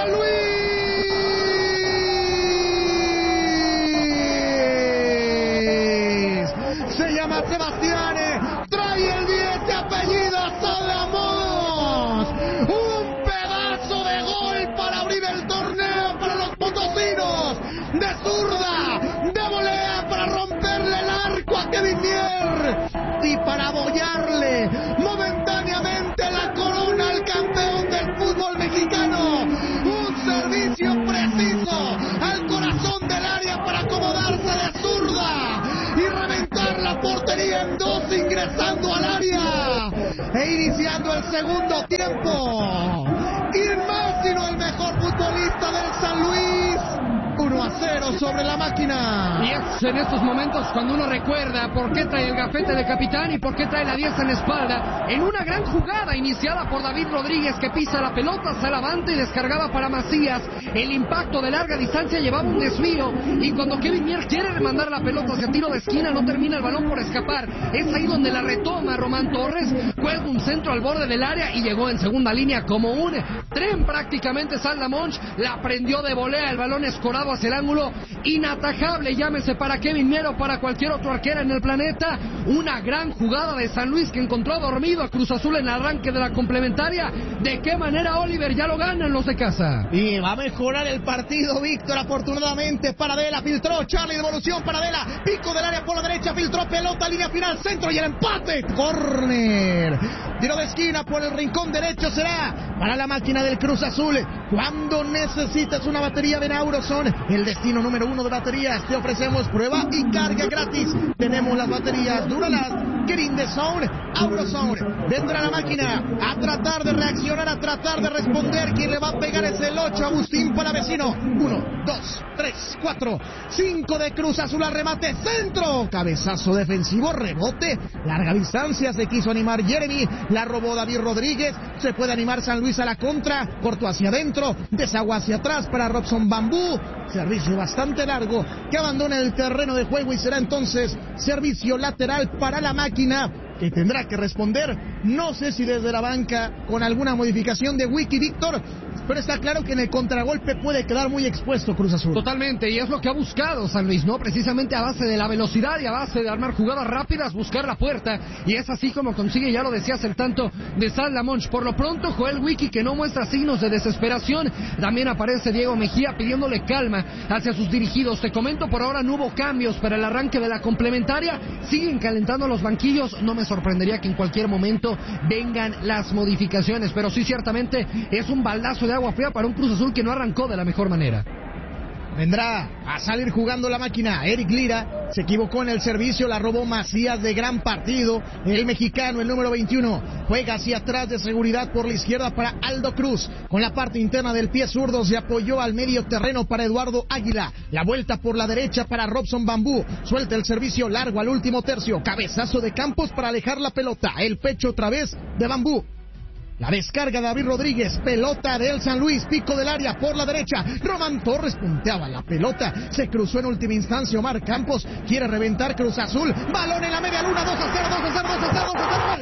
San Luis. Se llama Sebastián, trae el 10 de apellido Salamos. Un pedazo de gol para abrir el torneo para los potosinos. De zurda, de volea para romperle el arco a Kevin Mier y para abollarle momentáneamente la corona al campeón del fútbol mexicano. Un servicio preciso al corazón del área para acomodarse de zurda y reventar la portería en dos, ingresando al área e iniciando el segundo tiempo. ¿Quién más sino el mejor futbolista del San Luis? 1-0 sobre la máquina. Y es en estos momentos cuando uno recuerda por qué trae el gafete de capitán y por qué trae la 10 en la espalda. En una gran jugada iniciada por David Rodríguez, que pisa la pelota, se levanta y descargaba para Macías. El impacto de larga distancia llevaba un desvío, y cuando Kevin Mier quiere remandar la pelota hacia tiro de esquina, no termina el balón por escapar. Es ahí donde la retoma Román Torres, cuelga un centro al borde del área y llegó en segunda línea como un tren prácticamente. Saldamonch la prendió de volea, el balón escorado hacia el ángulo, inatajable, llámese para Kevin Mier o para cualquier otro arquero en el planeta. Una gran jugada de San Luis, que encontró dormido a Cruz Azul en el arranque de la complementaria. ¿De qué manera, Oliver? Ya lo ganan los de casa. Y va a mejorar el partido, Víctor, afortunadamente. Paradela filtró, Charlie, devolución, Paradela, pico del área por la derecha, filtró pelota, línea final, centro y el empate. Córner, tiro de esquina por el rincón derecho, será para la máquina del Cruz Azul. Cuando necesitas una batería de Nauroson, el destino número 1 de baterías, te ofrecemos prueba y carga gratis. Tenemos las baterías Duralast, Green the Zone, Auroson. Vendrá la máquina a tratar de reaccionar, a tratar de responder. Quien le va a pegar es el 8, Agustín Palavecino. 1, 2, 3, 4, 5 de Cruz Azul al remate, centro, cabezazo defensivo, rebote, larga distancia, se quiso animar Jeremy, la robó David Rodríguez, se puede animar San Luis a la contra, cortó hacia adentro, desagua hacia atrás para Robson Bambú, servicio bastante largo que abandona el terreno de juego y será entonces servicio lateral para la máquina, que tendrá que responder, no sé si desde la banca con alguna modificación de Wiki, Víctor, pero está claro que en el contragolpe puede quedar muy expuesto Cruz Azul. Totalmente, y es lo que ha buscado San Luis, ¿no? Precisamente a base de la velocidad y a base de armar jugadas rápidas, buscar la puerta, y es así como consigue, ya lo decías, el tanto de Saldamonch. Por lo pronto, Joel Wiki, que no muestra signos de desesperación. También aparece Diego Mejía pidiéndole calma hacia sus dirigidos. Te comento, por ahora no hubo cambios para el arranque de la complementaria, siguen calentando los banquillos, no me sorprendería que en cualquier momento vengan las modificaciones, pero sí, ciertamente es un baldazo de agua fría para un Cruz Azul que no arrancó de la mejor manera. Vendrá a salir jugando la máquina. Eric Lira se equivocó en el servicio, la robó Macías, de gran partido. El mexicano, el número 21, juega hacia atrás de seguridad por la izquierda para Aldo Cruz. Con la parte interna del pie zurdo se apoyó al medio terreno para Eduardo Águila. La vuelta por la derecha para Robson Bambú. Suelta el servicio largo al último tercio. Cabezazo de Campos para alejar la pelota. El pecho otra vez de Bambú. La descarga de David Rodríguez, pelota del San Luis, pico del área por la derecha. Román Torres punteaba la pelota, se cruzó en última instancia Omar Campos, quiere reventar Cruz Azul, balón en la media luna, 2-0, 2-0, 2-0, 2-0, 2-0,